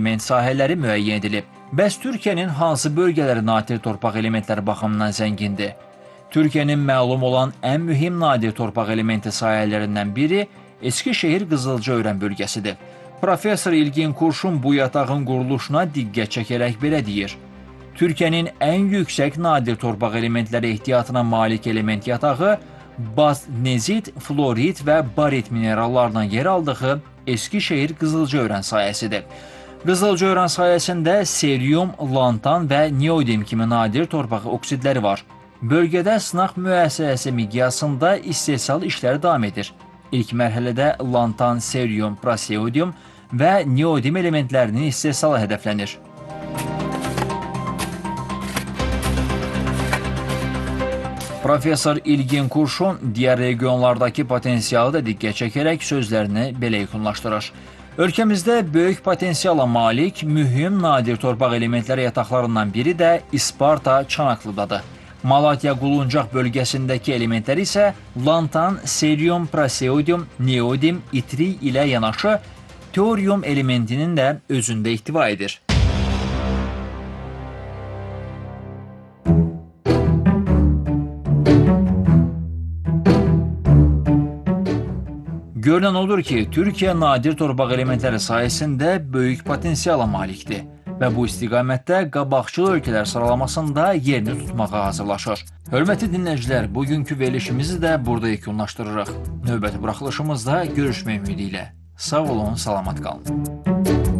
element sahələri müəyyən edilib. Bəs Türkiyənin hansı bölgələri nadir torpaq elementləri baxımından zəngindir? Türkiyənin məlum olan ən mühüm nadir torpaq elementi sahələrindən biri Eskişehir Qızılcaören bölgəsidir. Profesör İlgin Kurşun bu yatağın quruluşuna diqqət çəkərək belə deyir. Türkiyənin ən yüksək nadir torpaq elementləri ehtiyatına malik element yatağı baznezit, florit və barit minerallarından yer aldığı Eskişehir Qızılcaören sayəsidir. Qızılcaören sayəsində seryum, lantan və neodim kimi nadir torpaq oksidləri var. Bölgədə sınaq müəssisəsi miqyasında istehsal işləri davam edir. İlk mərhələdə lantan, seryum, praseodyum və neodim elementlərinin istehsalı hədəflənir. Profesör İlgin Kurşun digər regionlardakı potensialı da diqqət çəkərək sözlərini belə yekunlaşdırır. Ölkəmizdə böyük potensiala malik mühüm nadir torpaq elementləri yataqlarından biri də İsparta Çanaqlıdadır. Malatya Quluncaq bölgəsindəki elementlər isə lantan, seryum, praseodyum, neodim, itri ilə yanaşı teorium elementinin də özündə ihtiva edir. Görünən odur ki, Türkiyə nadir torpaq elementləri sayəsində böyük potensiala malikdir və bu istiqamətdə qabaqcıl ölkələr sıralamasında yerini tutmağa hazırlaşır. Hörmətli dinləyicilər, bugünkü verilişimizi də burada yekunlaşdırırıq. Növbəti buraxılışımızda görüşmək ümidi ilə. Sağ olun, salamat qalın.